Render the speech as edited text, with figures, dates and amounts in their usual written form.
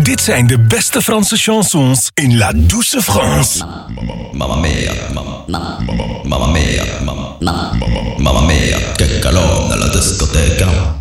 Dit zijn de beste Franse chansons in La Douce France. Mamma mia, mamma mia, mamma mia, che calore nella discoteca.